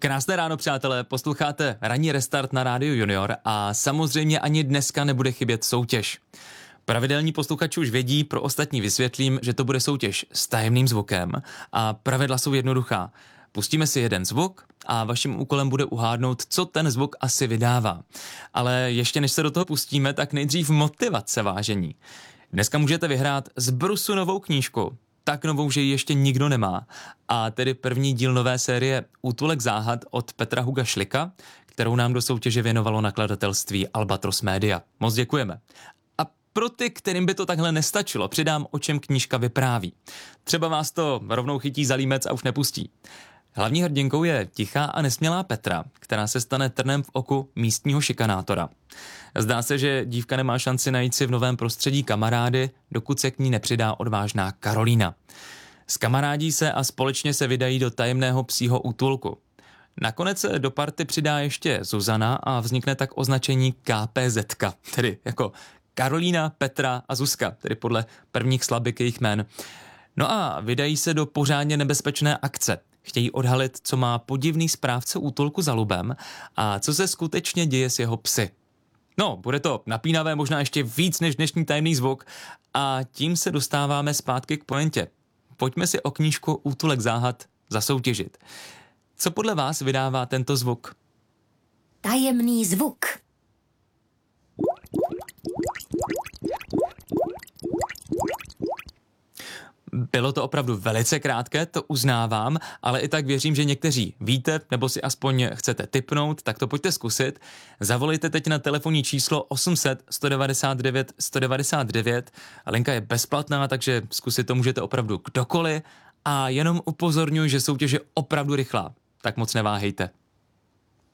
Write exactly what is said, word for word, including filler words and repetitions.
Krásné ráno, přátelé, posloucháte Ranní restart na Rádiu Junior a samozřejmě ani dneska nebude chybět soutěž. Pravidelní posluchači už vědí, pro ostatní vysvětlím, že to bude soutěž s tajemným zvukem a pravidla jsou jednoduchá. Pustíme si jeden zvuk a vaším úkolem bude uhádnout, co ten zvuk asi vydává. Ale ještě než se do toho pustíme, tak nejdřív motivace, vážení. Dneska můžete vyhrát z Brusu novou knížku, tak novou, že ji ještě nikdo nemá. A tedy první díl nové série Útulek záhad od Petra Huga Šlika, kterou nám do soutěže věnovalo nakladatelství Albatros Media. Moc děkujeme. A pro ty, kterým by to takhle nestačilo, přidám, o čem knížka vypráví. Třeba vás to rovnou chytí za límec a už nepustí. Hlavní hrdinkou je tichá a nesmělá Petra, která se stane trnem v oku místního šikanátora. Zdá se, že dívka nemá šanci najít si v novém prostředí kamarády, dokud se k ní nepřidá odvážná Karolína. Zkamarádí se a společně se vydají do tajemného psího útulku. Nakonec se do party přidá ještě Zuzana a vznikne tak označení K P Z, tedy jako Karolína, Petra a Zuzka, tedy podle prvních slabik jejich jmen. No a vydají se do pořádně nebezpečné akce. Chtějí odhalit, co má podivný správce útulku za lubem a co se skutečně děje s jeho psy. No, bude to napínavé, možná ještě víc než dnešní tajemný zvuk a tím se dostáváme zpátky k pointě. Pojďme si o knížku Útulek záhad zasoutěžit. Co podle vás vydává tento zvuk? Tajemný zvuk. Bylo to opravdu velice krátké, to uznávám, ale i tak věřím, že někteří víte, nebo si aspoň chcete tipnout, tak to pojďte zkusit. Zavolejte teď na telefonní číslo osm set, sto devadesát devět, sto devadesát devět. Linka je bezplatná, takže zkusit to můžete opravdu kdokoliv. A jenom upozorňuji, že soutěž je opravdu rychlá, tak moc neváhejte.